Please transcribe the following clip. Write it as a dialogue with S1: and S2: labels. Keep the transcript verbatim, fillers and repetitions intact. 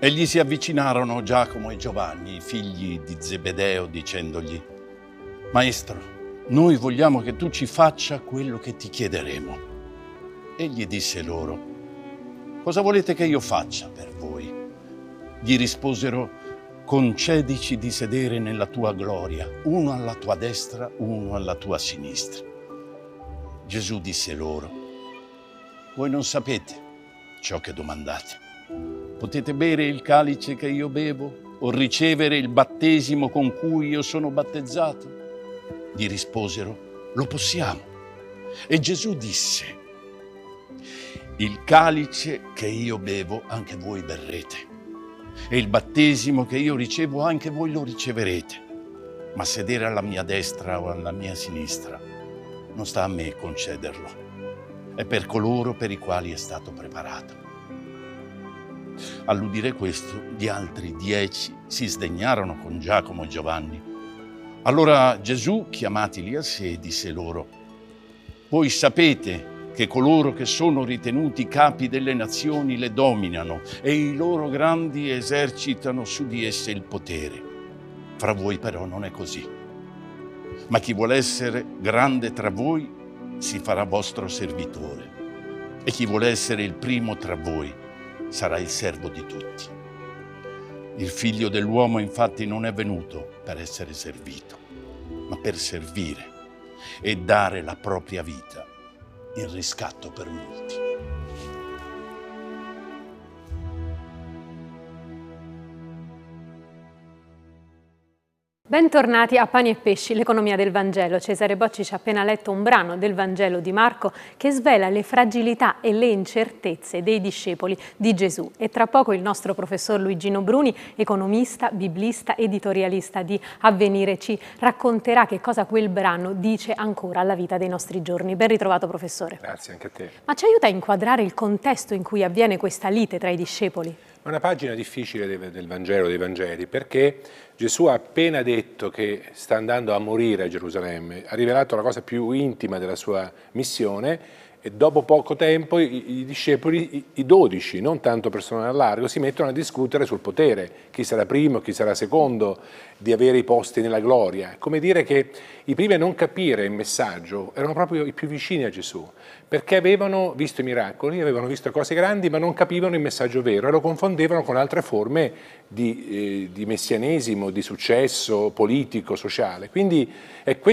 S1: E gli si avvicinarono Giacomo e Giovanni, i figli di Zebedeo, dicendogli: Maestro, noi vogliamo che tu ci faccia quello che ti chiederemo. Egli disse loro: cosa volete che io faccia per voi? Gli risposero: concedici di sedere nella tua gloria, uno alla tua destra, uno alla tua sinistra. Gesù disse loro: voi non sapete ciò che domandate. Potete bere il calice che io bevo o ricevere il battesimo con cui io sono battezzato? Gli risposero: lo possiamo. E Gesù disse: il calice che io bevo anche voi berrete, e il battesimo che io ricevo anche voi lo riceverete. Ma sedere alla mia destra o alla mia sinistra non sta a me concederlo, è per coloro per i quali è stato preparato. All'udire questo, gli altri dieci si sdegnarono con Giacomo e Giovanni. Allora Gesù, chiamatili a sé, disse loro: voi sapete che coloro che sono ritenuti capi delle nazioni le dominano e i loro grandi esercitano su di esse il potere. Fra voi però non è così. Ma chi vuole essere grande tra voi si farà vostro servitore, e chi vuole essere il primo tra voi sarà il servo di tutti. Il Figlio dell'uomo infatti non è venuto per essere servito, ma per servire e dare la propria vita in riscatto per molti.
S2: Bentornati a Pani e Pesci, l'economia del Vangelo. Cesare Bocci ci ha appena letto un brano del Vangelo di Marco che svela le fragilità e le incertezze dei discepoli di Gesù. E tra poco il nostro professor Luigino Bruni, economista, biblista, editorialista di Avvenire, ci racconterà che cosa quel brano dice ancora alla vita dei nostri giorni. Ben ritrovato, professore.
S3: Grazie, anche a te.
S2: Ma ci aiuta a inquadrare il contesto in cui avviene questa lite tra i discepoli?
S3: È una pagina difficile del Vangelo, dei Vangeli, perché Gesù ha appena detto che sta andando a morire a Gerusalemme, ha rivelato la cosa più intima della sua missione, e dopo poco tempo i, i discepoli, i, i dodici, non tanto persone a largo, si mettono a discutere sul potere, chi sarà primo, chi sarà secondo, di avere i posti nella gloria. È come dire che i primi a non capire il messaggio erano proprio i più vicini a Gesù, perché avevano visto i miracoli, avevano visto cose grandi, ma non capivano il messaggio vero e lo confondevano con altre forme di, eh, di messianesimo, di successo politico, sociale. Quindi è